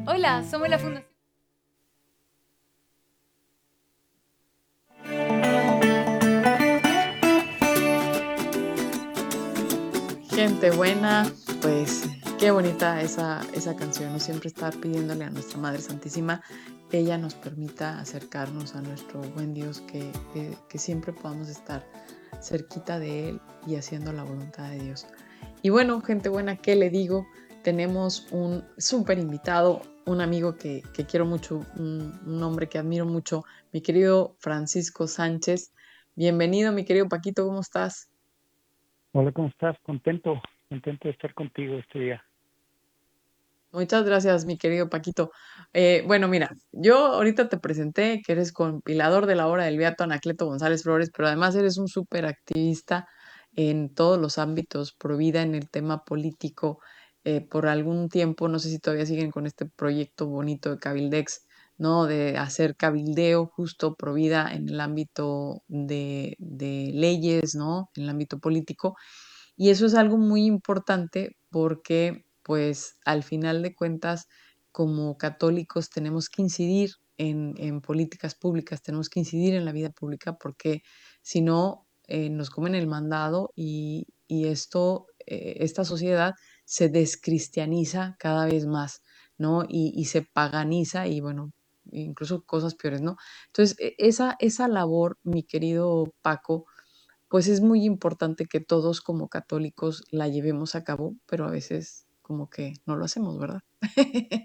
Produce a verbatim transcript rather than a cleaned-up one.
Hola, somos la Fundación. Gente buena, pues qué bonita esa, esa canción, ¿no? Siempre estar pidiéndole a nuestra Madre Santísima que ella nos permita acercarnos a nuestro buen Dios, que, que, que siempre podamos estar cerquita de Él y haciendo la voluntad de Dios. Y bueno, gente buena, ¿qué le digo? Tenemos un súper invitado, un amigo que, que quiero mucho, un, un hombre que admiro mucho, mi querido Francisco Sánchez. Bienvenido, mi querido Paquito, ¿cómo estás? Hola, ¿cómo estás? Contento, contento de estar contigo este día. Muchas gracias, mi querido Paquito. Eh, bueno, mira, yo ahorita te presenté que eres compilador de la obra del Beato Anacleto González Flores, pero además eres un súper activista en todos los ámbitos, pro vida en el tema político. Eh, por algún tiempo, no sé si todavía siguen con este proyecto bonito de Cabildex, ¿no? De hacer cabildeo justo pro vida en el ámbito de, de leyes, ¿no? En el ámbito político. Y eso es algo muy importante porque, pues, al final de cuentas, como católicos tenemos que incidir en, en políticas públicas, tenemos que incidir en la vida pública porque si no, eh, nos comen el mandado y, y esto, eh, esta sociedad se descristianiza cada vez más, ¿no? Y, y se paganiza y bueno, incluso cosas peores, ¿no? Entonces, e- esa, esa labor, mi querido Paco, pues es muy importante que todos como católicos la llevemos a cabo, pero a veces como que no lo hacemos, ¿verdad?